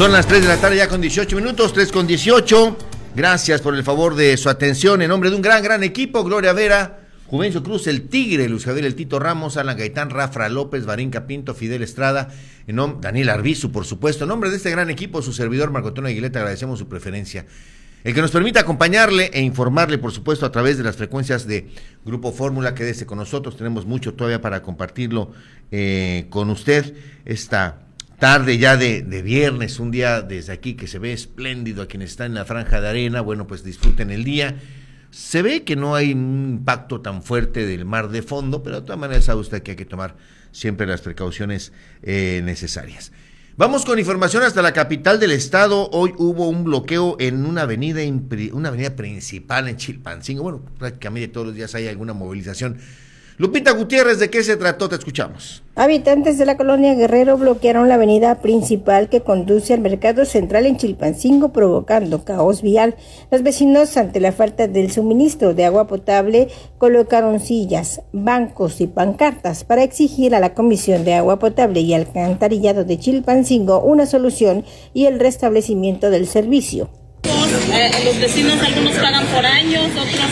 Son las 3 de la tarde ya con 18 minutos, 3 con 18. Gracias por el favor de su atención. En nombre de un gran equipo, Gloria Vera, Juvencio Cruz, el Tigre, Luis Javier El Tito Ramos, Alan Gaitán, Rafa López, Barinca Pinto, Fidel Estrada, Daniel Arbizu, por supuesto. En nombre de este gran equipo, su servidor Marco Antonio Aguileta, agradecemos su preferencia. El que nos permita acompañarle e informarle, por supuesto, a través de las frecuencias de Grupo Fórmula. Quédese con nosotros, tenemos mucho todavía para compartirlo con usted esta tarde ya de viernes, un día desde aquí que se ve espléndido a quienes están en la franja de arena. Bueno, pues disfruten el día. Se ve que no hay un impacto tan fuerte del mar de fondo, pero de todas maneras sabe usted que hay que tomar siempre las precauciones necesarias. Vamos con información hasta la capital del estado. Hoy hubo un bloqueo en una avenida principal en Chilpancingo. Bueno, prácticamente todos los días hay alguna movilización. Lupita Gutiérrez, ¿de qué se trató? Te escuchamos. Habitantes de la colonia Guerrero bloquearon la avenida principal que conduce al mercado central en Chilpancingo, provocando caos vial. Los vecinos, ante la falta del suministro de agua potable, colocaron sillas, bancos y pancartas para exigir a la Comisión de Agua Potable y Alcantarillado de Chilpancingo una solución y el restablecimiento del servicio. Los vecinos, algunos pagan por años, otros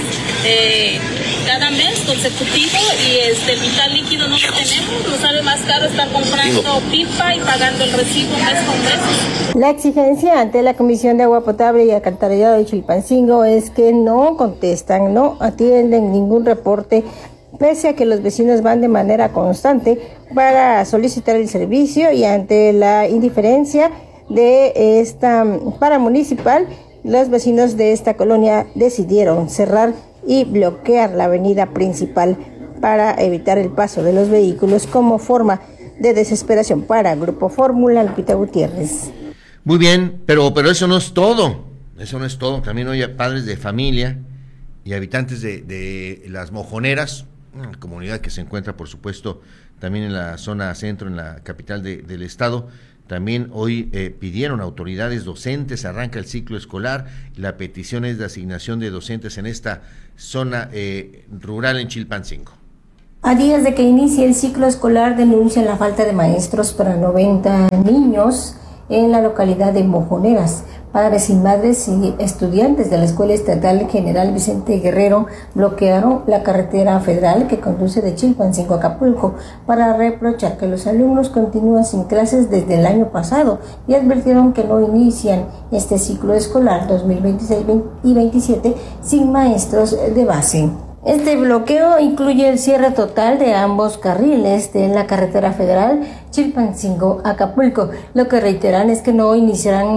cada mes consecutivo, y el vital líquido no lo tenemos. Nos sale más caro estar comprando pipa y pagando el recibo mes con mes. La exigencia ante la Comisión de Agua Potable y Alcantarillado de Chilpancingo es que no contestan, no atienden ningún reporte, pese a que los vecinos van de manera constante para solicitar el servicio, y ante la indiferencia de esta paramunicipal, los vecinos de esta colonia decidieron cerrar y bloquear la avenida principal para evitar el paso de los vehículos como forma de desesperación. Para Grupo Fórmula, Lupita Gutiérrez. Muy bien, pero eso no es todo. Eso no es todo. También hay padres de familia y habitantes de Las Mojoneras, una comunidad que se encuentra, por supuesto, también en la zona centro, en la capital del estado. También hoy pidieron autoridades docentes, arranca el ciclo escolar, la petición es de asignación de docentes en esta zona rural en Chilpancingo. A días de que inicie el ciclo escolar, denuncian la falta de maestros para 90 niños en la localidad de Mojoneras. Padres y madres y estudiantes de la Escuela Estatal General Vicente Guerrero bloquearon la carretera federal que conduce de Chilpancingo a Acapulco para reprochar que los alumnos continúan sin clases desde el año pasado, y advirtieron que no inician este ciclo escolar 2026 y 27 sin maestros de base. Este bloqueo incluye el cierre total de ambos carriles de la carretera federal Chilpancingo-Acapulco. Lo que reiteran es que no iniciarán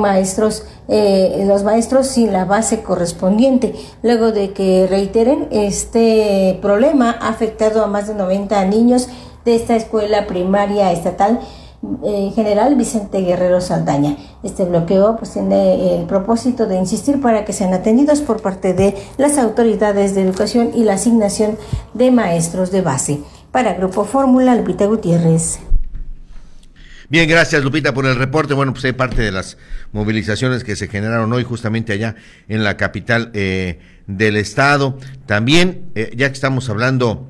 los maestros sin la base correspondiente, luego de que reiteren este problema ha afectado a más de 90 niños de esta escuela primaria estatal General Vicente Guerrero Saldaña. Este bloqueo pues tiene el propósito de insistir para que sean atendidos por parte de las autoridades de educación y la asignación de maestros de base. Para Grupo Fórmula, Lupita Gutiérrez. Bien, gracias Lupita por el reporte. Bueno, pues hay parte de las movilizaciones que se generaron hoy justamente allá en la capital del estado. También, ya que estamos hablando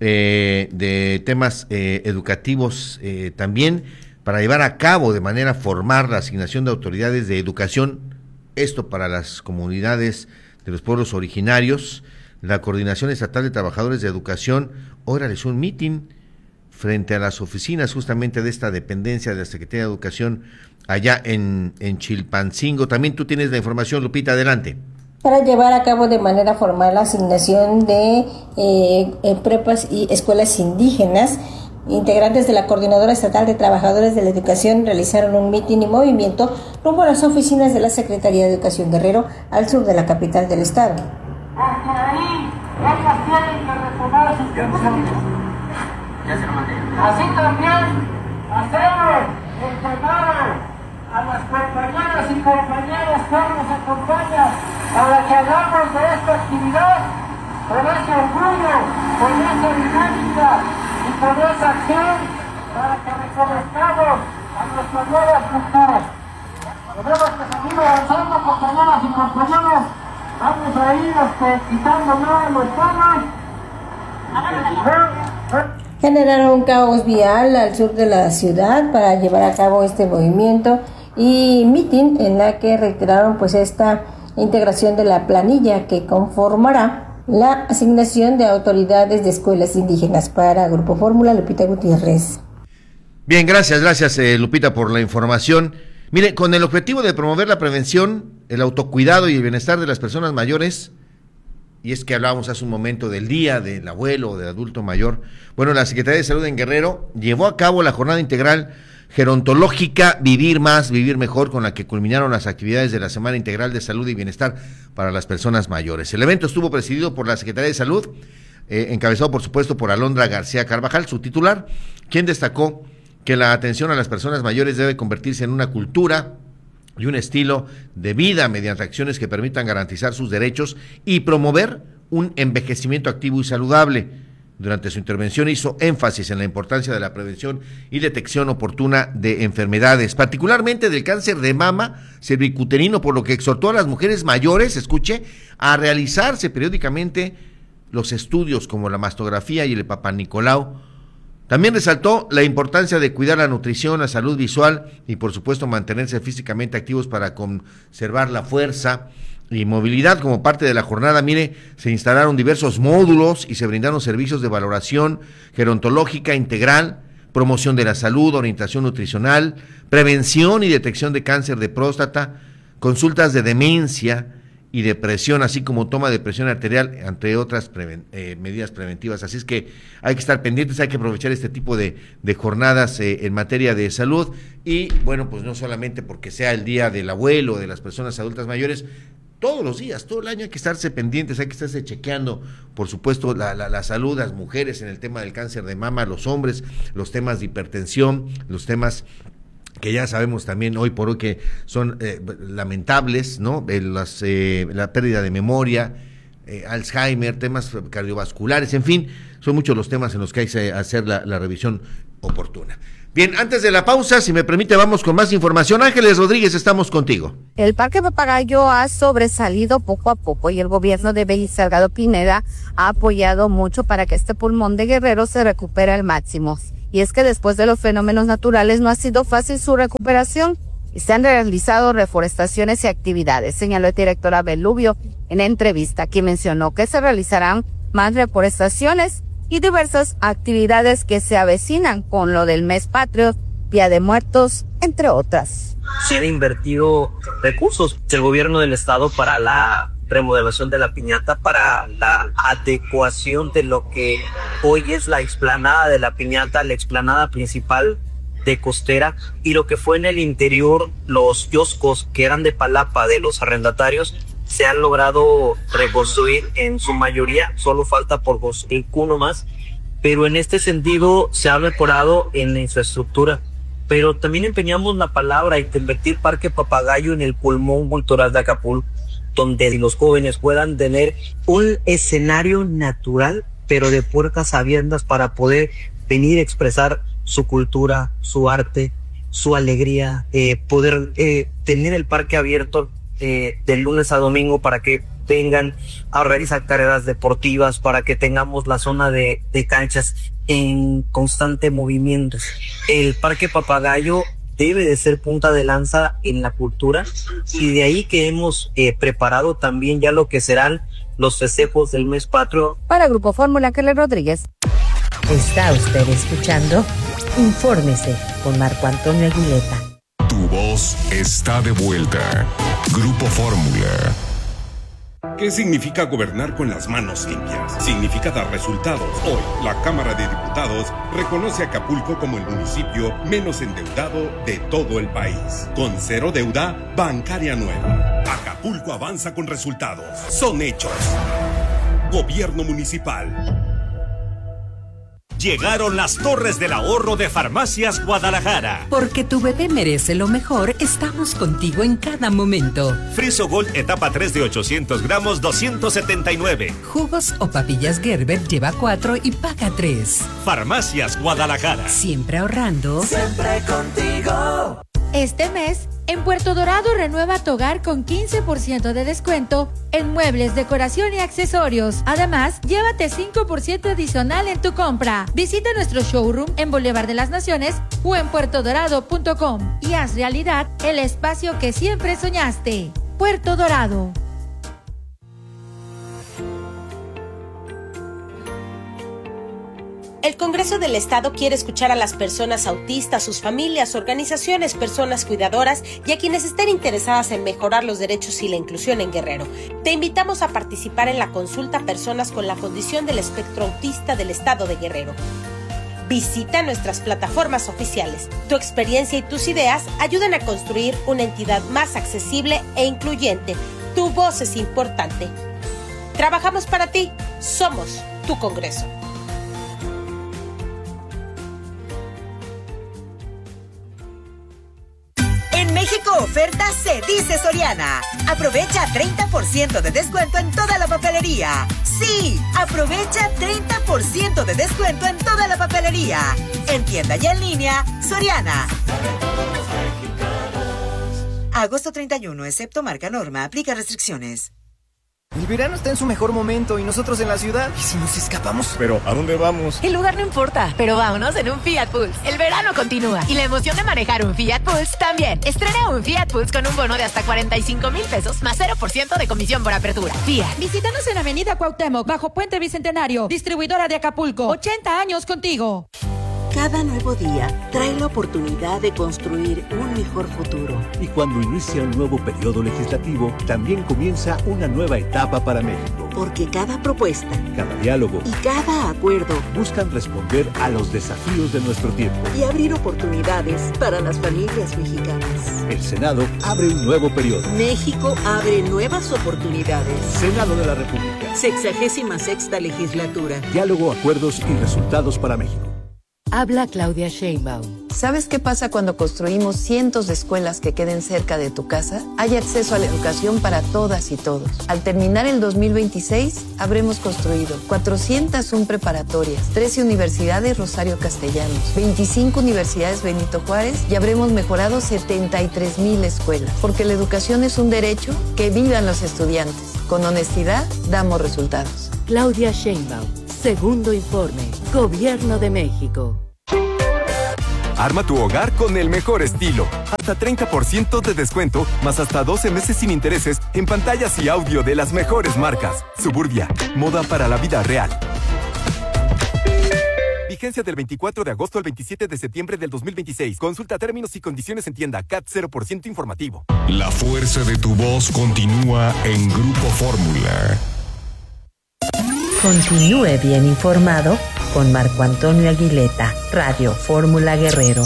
de temas educativos, también para llevar a cabo de manera formal la asignación de autoridades de educación, esto para las comunidades de los pueblos originarios, la Coordinación Estatal de Trabajadores de Educación hoy realizó un mitin frente a las oficinas justamente de esta dependencia de la Secretaría de Educación allá en Chilpancingo. También tú tienes la información, Lupita, adelante. Para llevar a cabo de manera formal la asignación de prepas y escuelas indígenas, integrantes de la Coordinadora Estatal de Trabajadores de la Educación realizaron un mitin y movimiento rumbo a las oficinas de la Secretaría de Educación Guerrero, al sur de la capital del estado. Porque ahí ellas tienen que retomar sus funciones. Así también hacemos el llamado a las compañeras y compañeros que nos acompañan para que hagamos de esta actividad con ese orgullo, con esa dinámica y con esa acción, para que reconozcamos a nuestras nuevas culturas. Tenemos que seguir avanzando, compañeras y compañeros. Vamos a ir quitando más los palos. Generaron un caos vial al sur de la ciudad para llevar a cabo este movimiento y mitin en la que reiteraron pues esta integración de la planilla que conformará la asignación de autoridades de escuelas indígenas. Para Grupo Fórmula, Lupita Gutiérrez. Bien, gracias Lupita por la información. Mire, con el objetivo de promover la prevención, el autocuidado y el bienestar de las personas mayores, y es que hablábamos hace un momento del día del abuelo o del adulto mayor, bueno, la Secretaría de Salud en Guerrero llevó a cabo la jornada integral gerontológica Vivir Más, Vivir Mejor, con la que culminaron las actividades de la Semana Integral de Salud y Bienestar para las Personas Mayores. El evento estuvo presidido por la Secretaría de Salud, encabezado por supuesto por Alondra García Carvajal, su titular, quien destacó que la atención a las personas mayores debe convertirse en una cultura y un estilo de vida mediante acciones que permitan garantizar sus derechos y promover un envejecimiento activo y saludable. Durante su intervención hizo énfasis en la importancia de la prevención y detección oportuna de enfermedades, particularmente del cáncer de mama cervicuterino, por lo que exhortó a las mujeres mayores, escuche, a realizarse periódicamente los estudios como la mastografía y el Papanicolau. También resaltó la importancia de cuidar la nutrición, la salud visual y por supuesto mantenerse físicamente activos para conservar la fuerza y movilidad. Como parte de la jornada, mire, se instalaron diversos módulos y se brindaron servicios de valoración gerontológica integral, promoción de la salud, orientación nutricional, prevención y detección de cáncer de próstata, consultas de demencia y depresión, así como toma de presión arterial, entre otras medidas preventivas. Así es que hay que estar pendientes, hay que aprovechar este tipo de jornadas en materia de salud y, bueno, pues no solamente porque sea el día del abuelo, de las personas adultas mayores, todos los días, todo el año hay que estarse pendientes, hay que estarse chequeando, por supuesto, la salud, las mujeres en el tema del cáncer de mama, los hombres, los temas de hipertensión, los temas que ya sabemos también hoy por hoy que son lamentables, ¿no? La pérdida de memoria, Alzheimer, temas cardiovasculares, en fin, son muchos los temas en los que hay que hacer la revisión oportuna. Bien, antes de la pausa, si me permite, vamos con más información. Ángeles Rodríguez, estamos contigo. El Parque Papagayo ha sobresalido poco a poco y el gobierno de Beliz Salgado Pineda ha apoyado mucho para que este pulmón de Guerrero se recupere al máximo. Y es que después de los fenómenos naturales no ha sido fácil su recuperación y se han realizado reforestaciones y actividades, señaló el director Abel Lubio en entrevista, quien mencionó que se realizarán más reforestaciones y diversas actividades que se avecinan con lo del mes patrio, Día de Muertos, entre otras. Se han invertido recursos del gobierno del estado para la remodelación de la piñata, para la adecuación de lo que hoy es la explanada de la piñata, la explanada principal de Costera, y lo que fue en el interior, los kioscos que eran de palapa de los arrendatarios, se han logrado reconstruir en su mayoría, solo falta por construir uno más, pero en este sentido se ha mejorado en la infraestructura. Pero también empeñamos la palabra y convertir Parque Papagayo en el pulmón cultural de Acapulco, donde los jóvenes puedan tener un escenario natural, pero de puertas abiertas para poder venir a expresar su cultura, su arte, su alegría, poder tener el parque abierto de lunes a domingo para que vengan a realizar carreras deportivas, para que tengamos la zona de canchas en constante movimiento. El Parque Papagayo debe de ser punta de lanza en la cultura y de ahí que hemos preparado también ya lo que serán los festejos del mes patrio. Para Grupo Fórmula, Kelly Rodríguez. Está usted escuchando Infórmese con Marco Antonio Aguileta. Tu voz está de vuelta. Grupo Fórmula. ¿Qué significa gobernar con las manos limpias? Significa dar resultados. Hoy, la Cámara de Diputados reconoce a Acapulco como el municipio menos endeudado de todo el país. Con cero deuda bancaria nueva. Acapulco avanza con resultados. Son hechos. Gobierno municipal. Llegaron las torres del ahorro de Farmacias Guadalajara. Porque tu bebé merece lo mejor, estamos contigo en cada momento. Friso Gold etapa 3 de 800 gramos, 279. Jugos o papillas Gerber lleva 4 y paga 3. Farmacias Guadalajara. Siempre ahorrando. Siempre contigo. Este mes, En Puerto Dorado renueva tu hogar con 15% de descuento en muebles, decoración y accesorios. Además, llévate 5% adicional en tu compra. Visita nuestro showroom en Boulevard de las Naciones o en puertodorado.com y haz realidad el espacio que siempre soñaste. Puerto Dorado. El Congreso del Estado quiere escuchar a las personas autistas, sus familias, organizaciones, personas cuidadoras y a quienes estén interesadas en mejorar los derechos y la inclusión en Guerrero. Te invitamos a participar en la consulta Personas con la Condición del Espectro Autista del Estado de Guerrero. Visita nuestras plataformas oficiales. Tu experiencia y tus ideas ayudan a construir una entidad más accesible e incluyente. Tu voz es importante. Trabajamos para ti. Somos tu Congreso. En México oferta se dice Soriana. Aprovecha 30% de descuento en toda la papelería. Sí, aprovecha 30% de descuento en toda la papelería. En tienda y en línea, Soriana. Agosto 31, excepto marca Norma, aplica restricciones. El verano está en su mejor momento y nosotros en la ciudad. ¿Y si nos escapamos? ¿Pero a dónde vamos? El lugar no importa, pero vámonos en un Fiat Pulse. El verano continúa y la emoción de manejar un Fiat Pulse también. Estrena un Fiat Pulse con un bono de hasta 45,000 pesos más 0% de comisión por apertura. Fiat. Visítanos en Avenida Cuauhtémoc, bajo Puente Bicentenario, distribuidora de Acapulco. 80 años contigo. Cada nuevo día trae la oportunidad de construir un mejor futuro. Y cuando inicia un nuevo periodo legislativo, también comienza una nueva etapa para México. Porque cada propuesta, cada diálogo y cada acuerdo buscan responder a los desafíos de nuestro tiempo y abrir oportunidades para las familias mexicanas. El Senado abre un nuevo periodo. México abre nuevas oportunidades. Senado de la República. 66ª legislatura. Diálogo, acuerdos y resultados para México. Habla Claudia Sheinbaum. ¿Sabes qué pasa cuando construimos cientos de escuelas que queden cerca de tu casa? Hay acceso a la educación para todas y todos. Al terminar el 2026, habremos construido 401 preparatorias, 13 universidades Rosario Castellanos, 25 universidades Benito Juárez y habremos mejorado 73,000 escuelas. Porque la educación es un derecho, que vivan los estudiantes. Con honestidad, damos resultados. Claudia Sheinbaum. Segundo informe. Gobierno de México. Arma tu hogar con el mejor estilo. Hasta 30% de descuento, más hasta 12 meses sin intereses en pantallas y audio de las mejores marcas. Suburbia, moda para la vida real. Vigencia del 24 de agosto al 27 de septiembre del 2026. Consulta términos y condiciones en tienda. CAT 0% informativo. La fuerza de tu voz continúa en Grupo Fórmula. Continúe bien informado con Marco Antonio Aguileta, Radio Fórmula Guerrero.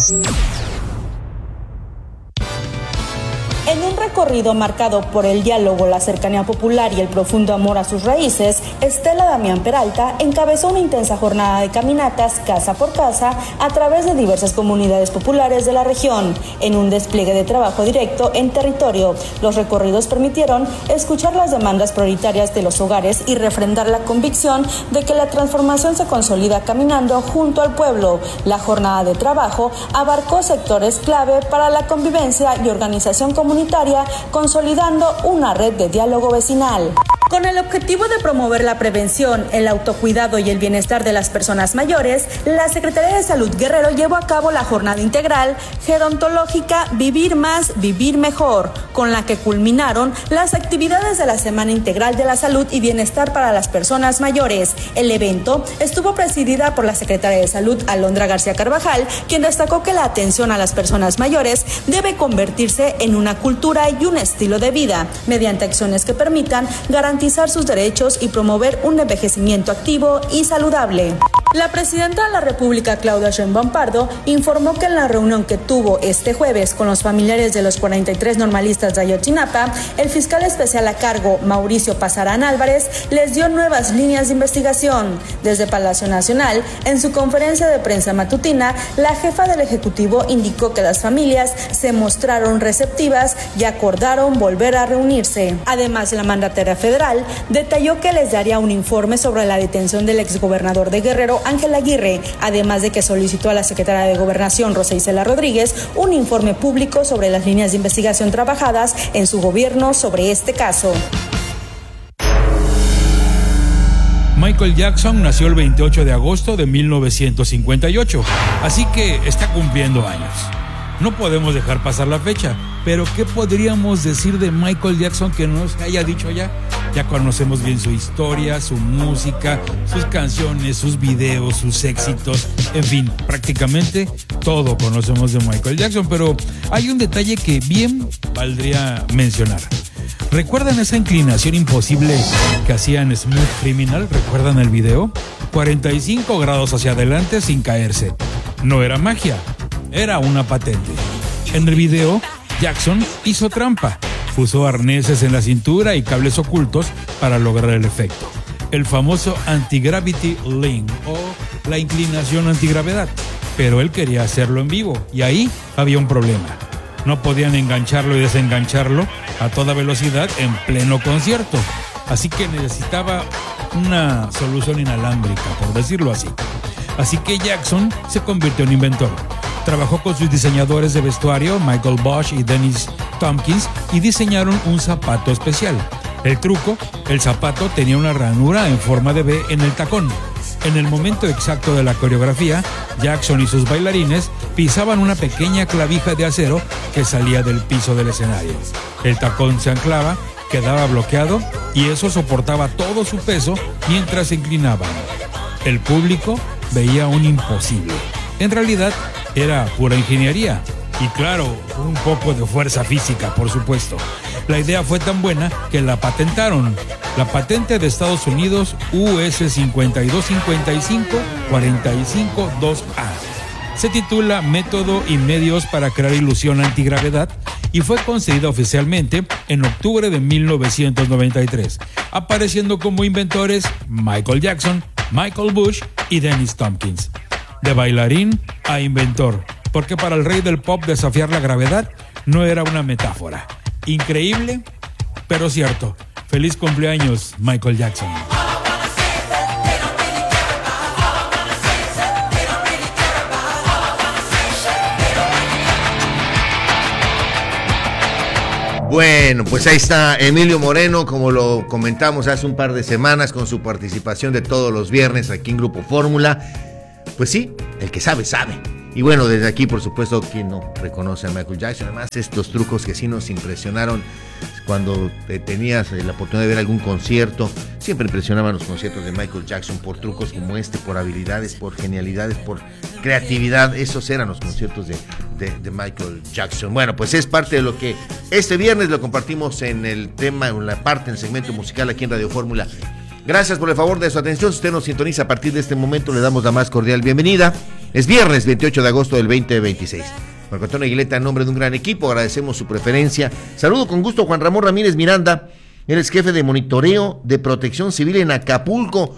En un recorrido marcado por el diálogo, la cercanía popular y el profundo amor a sus raíces, Estela Damián Peralta encabezó una intensa jornada de caminatas casa por casa a través de diversas comunidades populares de la región. En un despliegue de trabajo directo en territorio, los recorridos permitieron escuchar las demandas prioritarias de los hogares y refrendar la convicción de que la transformación se consolida caminando junto al pueblo. La jornada de trabajo abarcó sectores clave para la convivencia y organización comunitaria, consolidando una red de diálogo vecinal. Con el objetivo de promover la prevención, el autocuidado y el bienestar de las personas mayores, la Secretaría de Salud Guerrero llevó a cabo la jornada integral gerontológica Vivir Más, Vivir Mejor, con la que culminaron las actividades de la Semana Integral de la Salud y Bienestar para las Personas Mayores. El evento estuvo presidida por la Secretaria de Salud, Alondra García Carvajal, quien destacó que la atención a las personas mayores debe convertirse en una cultura y un estilo de vida, mediante acciones que permitan garantizar sus derechos y promover un envejecimiento activo y saludable. La presidenta de la República, Claudia Sheinbaum Pardo, informó que en la reunión que tuvo este jueves con los familiares de los 43 normalistas de Ayotzinapa, el fiscal especial a cargo, Mauricio Pasarán Álvarez, les dio nuevas líneas de investigación. Desde Palacio Nacional, en su conferencia de prensa matutina, la jefa del Ejecutivo indicó que las familias se mostraron receptivas y acordaron volver a reunirse. Además, la mandataria federal detalló que les daría un informe sobre la detención del exgobernador de Guerrero, Ángel Aguirre, además de que solicitó a la secretaria de Gobernación, Rosa Isela Rodríguez, un informe público sobre las líneas de investigación trabajadas en su gobierno sobre este caso. Michael Jackson nació el 28 de agosto de 1958, así que está cumpliendo años. No podemos dejar pasar la fecha, pero ¿qué podríamos decir de Michael Jackson que no se haya dicho ya? Ya conocemos bien su historia, su música, sus canciones, sus videos, sus éxitos, en fin, prácticamente todo conocemos de Michael Jackson, pero hay un detalle que bien valdría mencionar. ¿Recuerdan esa inclinación imposible que hacía en Smooth Criminal? ¿Recuerdan el video? 45 grados hacia adelante sin caerse. No era magia, era una patente. En el video, Jackson hizo trampa. Puso arneses en la cintura y cables ocultos para lograr el efecto. El famoso anti-gravity lean o la inclinación antigravedad. Pero él quería hacerlo en vivo y ahí había un problema. No podían engancharlo y desengancharlo a toda velocidad en pleno concierto. Así que necesitaba una solución inalámbrica, por decirlo así. Así que Jackson se convirtió en inventor. Trabajó con sus diseñadores de vestuario, Michael Bosch y Dennis Tompkins, y diseñaron un zapato especial. El truco, el zapato tenía una ranura en forma de V en el tacón. En el momento exacto de la coreografía, Jackson y sus bailarines pisaban una pequeña clavija de acero que salía del piso del escenario. El tacón se anclaba, quedaba bloqueado y eso soportaba todo su peso mientras se inclinaban. El público veía un imposible. En realidad, era pura ingeniería. Y claro, un poco de fuerza física, por supuesto. La idea fue tan buena que la patentaron. La patente de Estados Unidos US 5255-452A. Se titula Método y medios para crear ilusión antigravedad y fue concedida oficialmente en octubre de 1993, apareciendo como inventores Michael Jackson, Michael Bush y Dennis Tompkins. De bailarín a inventor, porque para el rey del pop desafiar la gravedad no era una metáfora. Increíble, pero cierto. Feliz cumpleaños, Michael Jackson. Bueno, pues ahí está Emilio Moreno, como lo comentamos hace un par de semanas, con su participación de todos los viernes aquí en Grupo Fórmula. Pues sí, el que sabe, sabe. Y bueno, desde aquí, por supuesto, quien no reconoce a Michael Jackson. Además, estos trucos que sí nos impresionaron cuando tenías la oportunidad de ver algún concierto. Siempre impresionaban los conciertos de Michael Jackson por trucos como este, por habilidades, por genialidades, por creatividad. Esos eran los conciertos de Michael Jackson. Bueno, pues es parte de lo que este viernes lo compartimos en el tema, en la parte, en el segmento musical aquí en Radio Fórmula. Gracias por el favor de su atención. Si usted nos sintoniza a partir de este momento, le damos la más cordial bienvenida. Es viernes 28 de agosto del 2026. Marco Antonio Aguileta, en nombre de un gran equipo, agradecemos su preferencia. Saludo con gusto a Juan Ramón Ramírez Miranda. Él es jefe de monitoreo de protección civil en Acapulco.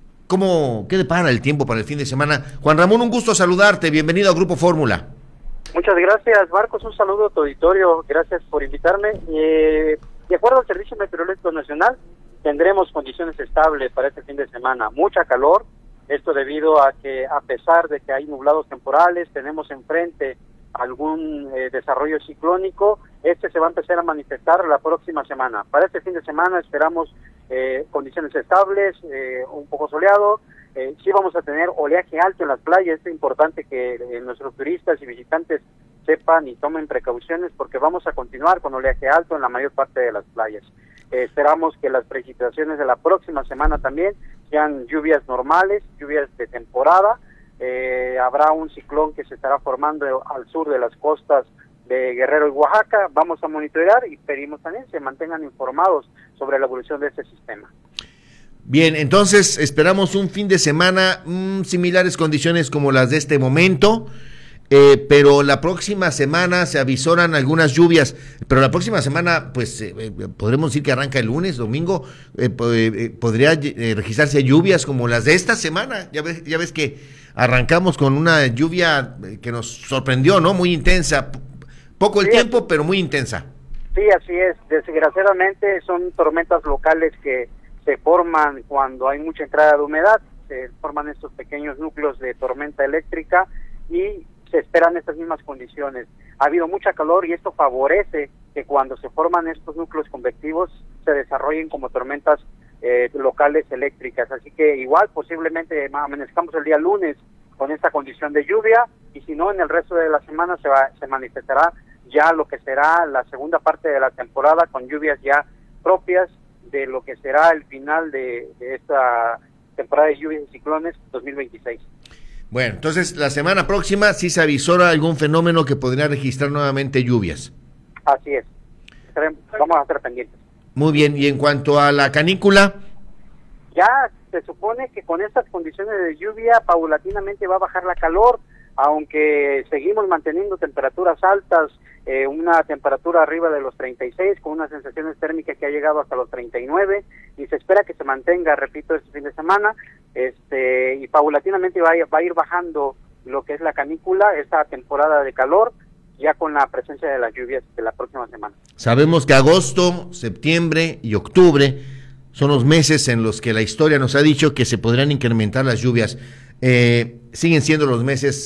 ¿Qué depara el tiempo para el fin de semana? Juan Ramón, un gusto saludarte. Bienvenido a Grupo Fórmula. Muchas gracias, Marcos. Un saludo a tu auditorio. Gracias por invitarme. De acuerdo al Servicio Meteorológico Nacional, tendremos condiciones estables para este fin de semana. Mucha calor, esto debido a que, a pesar de que hay nublados temporales, tenemos enfrente algún desarrollo ciclónico. Este se va a empezar a manifestar la próxima semana. Para este fin de semana esperamos condiciones estables, un poco soleado. Sí vamos a tener oleaje alto en las playas. Es importante que nuestros turistas y visitantes sepan y tomen precauciones, porque vamos a continuar con oleaje alto en la mayor parte de las playas. Esperamos que las precipitaciones de la próxima semana también sean lluvias normales, lluvias de temporada. Habrá un ciclón que se estará formando al sur de las costas de Guerrero y Oaxaca. Vamos a monitorear y pedimos también se mantengan informados sobre la evolución de este sistema. Bien, entonces esperamos un fin de semana similares condiciones como las de este momento. Pero la próxima semana se avisoran algunas lluvias, pero la próxima semana, pues, podremos decir que arranca el lunes, domingo, podría registrarse lluvias como las de esta semana. Ya ves que arrancamos con una lluvia que nos sorprendió, ¿no? Muy intensa, poco el tiempo, pero muy intensa. Sí, así es. Desgraciadamente son tormentas locales que se forman cuando hay mucha entrada de humedad. se forman estos pequeños núcleos de tormenta eléctrica y se esperan estas mismas condiciones. Ha habido mucha calor y esto favorece que cuando se forman estos núcleos convectivos se desarrollen como tormentas locales eléctricas. Así que igual posiblemente amanezcamos el día lunes con esta condición de lluvia, y si no, en el resto de la semana se manifestará ya lo que será la segunda parte de la temporada, con lluvias ya propias de lo que será el final de esta temporada de lluvias y ciclones 2026. Bueno, entonces la semana próxima sí se avisora algún fenómeno que podría registrar nuevamente lluvias. Así es. Vamos a estar pendientes. Muy bien, y en cuanto a la canícula, ya se supone que con estas condiciones de lluvia paulatinamente va a bajar la calor, aunque seguimos manteniendo temperaturas altas, una temperatura arriba de los 36, con unas sensaciones térmicas que ha llegado hasta los 39, y se espera que se mantenga, repito, este fin de semana, y paulatinamente va a ir bajando lo que es la canícula, esta temporada de calor, ya con la presencia de las lluvias de la próxima semana. Sabemos que agosto, septiembre y octubre son los meses en los que la historia nos ha dicho que se podrían incrementar las lluvias. ¿Siguen siendo los meses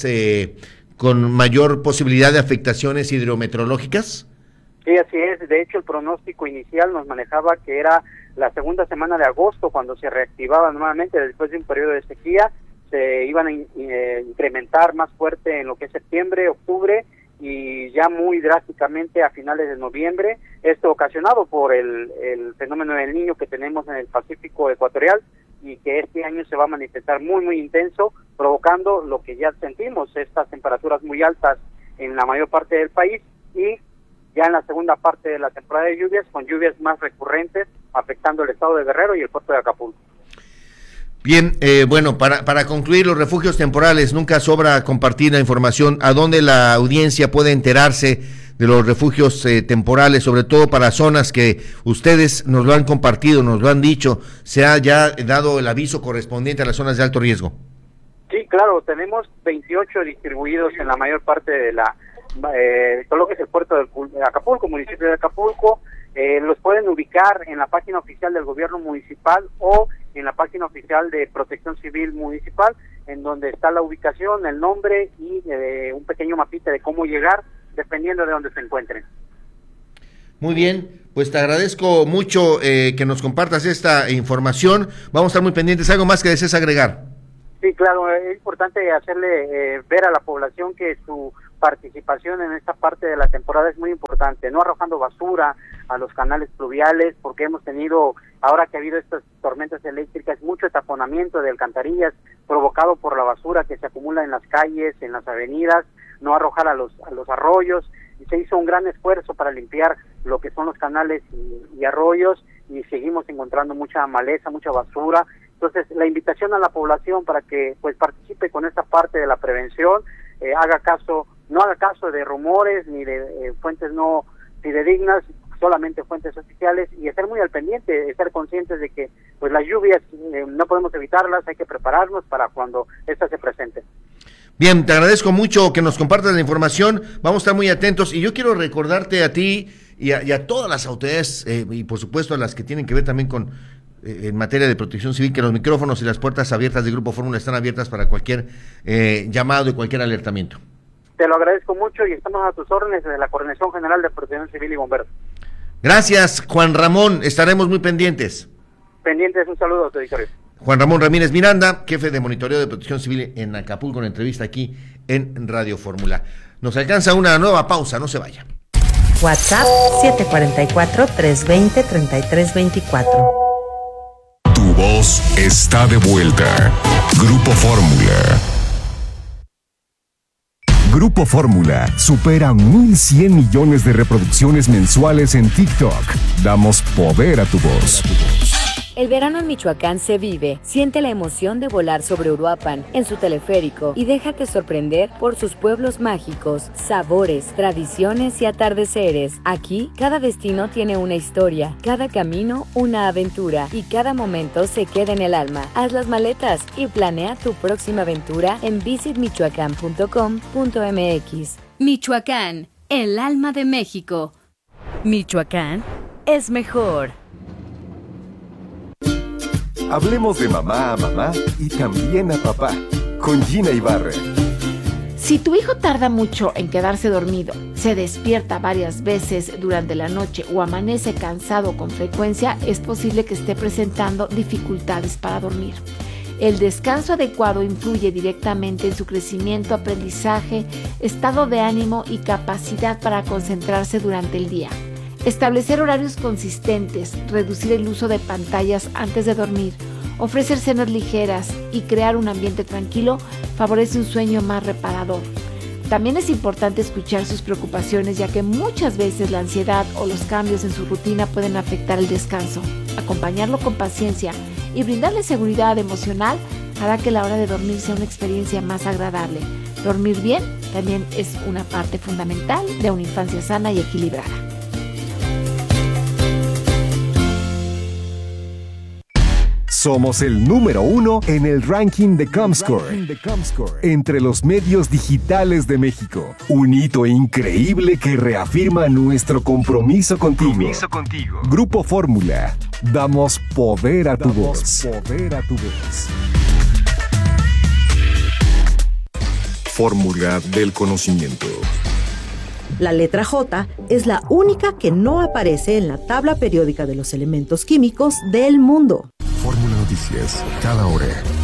con mayor posibilidad de afectaciones hidrometeorológicas? Sí, así es. De hecho, el pronóstico inicial nos manejaba que era la segunda semana de agosto cuando se reactivaba nuevamente después de un periodo de sequía. Se iban a incrementar más fuerte en lo que es septiembre, octubre, y ya muy drásticamente a finales de noviembre, esto ocasionado por el fenómeno del Niño que tenemos en el Pacífico ecuatorial, y que este año se va a manifestar muy intenso, provocando lo que ya sentimos, estas temperaturas muy altas en la mayor parte del país, y ya en la segunda parte de la temporada de lluvias, con lluvias más recurrentes, afectando el estado de Guerrero y el puerto de Acapulco. Bien, bueno, para concluir, los refugios temporales, nunca sobra compartir la información. ¿A dónde la audiencia puede enterarse de los refugios temporales, sobre todo para zonas que ustedes nos lo han compartido, nos lo han dicho, se ha ya dado el aviso correspondiente a las zonas de alto riesgo? Sí, claro, tenemos 28 distribuidos en la mayor parte de todo lo que es el puerto de Acapulco, municipio de Acapulco. Los pueden ubicar en la página oficial del gobierno municipal o en la página oficial de Protección Civil Municipal, en donde está la ubicación, el nombre y un pequeño mapita de cómo llegar, dependiendo de dónde se encuentren. Muy bien, pues te agradezco mucho que nos compartas esta información. Vamos a estar muy pendientes. ¿Algo más que desees agregar? Sí, claro, es importante hacerle ver a la población que su participación en esta parte de la temporada es muy importante, no arrojando basura a los canales pluviales, porque hemos tenido, ahora que ha habido estas tormentas eléctricas, mucho taponamiento de alcantarillas provocado por la basura que se acumula en las calles, en las avenidas, no arrojar a los arroyos, y se hizo un gran esfuerzo para limpiar lo que son los canales y arroyos, y seguimos encontrando mucha maleza, mucha basura. Entonces, la invitación a la población para que pues participe con esta parte de la prevención, no haga caso de rumores ni de fuentes no fidedignas, solamente fuentes oficiales, y estar muy al pendiente, estar conscientes de que pues las lluvias no podemos evitarlas, hay que prepararnos para cuando estas se presenten. Bien, te agradezco mucho que nos compartas la información, vamos a estar muy atentos, y yo quiero recordarte a ti y a todas las autoridades, y por supuesto a las que tienen que ver también con en materia de protección civil, que los micrófonos y las puertas abiertas de Grupo Fórmula están abiertas para cualquier llamado y cualquier alertamiento. Te lo agradezco mucho y estamos a tus órdenes desde la Coordinación General de Protección Civil y Bomberos. Gracias, Juan Ramón, estaremos muy pendientes. Pendientes, un saludo a tu auditorio. Juan Ramón Ramírez Miranda, jefe de monitoreo de protección civil en Acapulco, en entrevista aquí en Radio Fórmula. Nos alcanza una nueva pausa, no se vaya. WhatsApp 744-320-3324. Tu voz está de vuelta. Grupo Fórmula. Grupo Fórmula supera 1,100 millones de reproducciones mensuales en TikTok. Damos poder a tu voz. El verano en Michoacán se vive. Siente la emoción de volar sobre Uruapan en su teleférico y déjate sorprender por sus pueblos mágicos, sabores, tradiciones y atardeceres. Aquí, cada destino tiene una historia, cada camino una aventura y cada momento se queda en el alma. Haz las maletas y planea tu próxima aventura en visitmichoacán.com.mx. Michoacán, el alma de México. Michoacán es mejor. Hablemos de mamá a mamá y también a papá, con Gina Ibarra. Si tu hijo tarda mucho en quedarse dormido, se despierta varias veces durante la noche o amanece cansado con frecuencia, es posible que esté presentando dificultades para dormir. El descanso adecuado influye directamente en su crecimiento, aprendizaje, estado de ánimo y capacidad para concentrarse durante el día. Establecer horarios consistentes, reducir el uso de pantallas antes de dormir, ofrecer cenas ligeras y crear un ambiente tranquilo favorece un sueño más reparador. También es importante escuchar sus preocupaciones, ya que muchas veces la ansiedad o los cambios en su rutina pueden afectar el descanso. Acompañarlo con paciencia y brindarle seguridad emocional hará que la hora de dormir sea una experiencia más agradable. Dormir bien también es una parte fundamental de una infancia sana y equilibrada. Somos el número 1 en el ranking de Comscore entre los medios digitales de México. Un hito increíble que reafirma nuestro compromiso contigo. Grupo Fórmula. Damos poder a tu voz. Fórmula del conocimiento. La letra J es la única que no aparece en la tabla periódica de los elementos químicos del mundo. Fórmula Noticias, cada hora.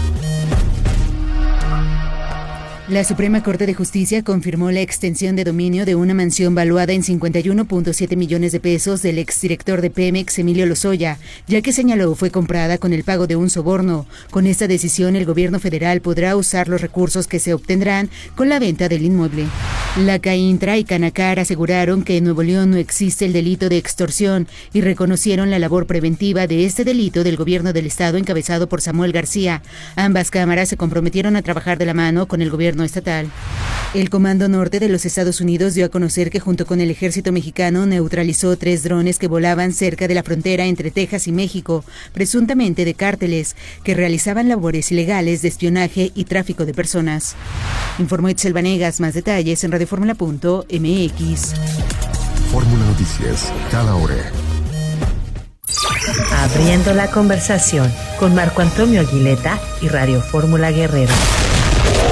La Suprema Corte de Justicia confirmó la extensión de dominio de una mansión valuada en 51.7 millones de pesos del exdirector de Pemex, Emilio Lozoya, ya que señaló fue comprada con el pago de un soborno. Con esta decisión, el gobierno federal podrá usar los recursos que se obtendrán con la venta del inmueble. La CAINTRA y Canacar aseguraron que en Nuevo León no existe el delito de extorsión y reconocieron la labor preventiva de este delito del gobierno del estado encabezado por Samuel García. Ambas cámaras se comprometieron a trabajar de la mano con el gobierno estatal. El Comando Norte de los Estados Unidos dio a conocer que junto con el ejército mexicano neutralizó 3 drones que volaban cerca de la frontera entre Texas y México, presuntamente de cárteles, que realizaban labores ilegales de espionaje y tráfico de personas. Informó Itzel Vanegas. Más detalles en radioformula.mx. Fórmula Noticias, cada hora. Abriendo la conversación con Marco Antonio Aguileta y Radio Fórmula Guerrero.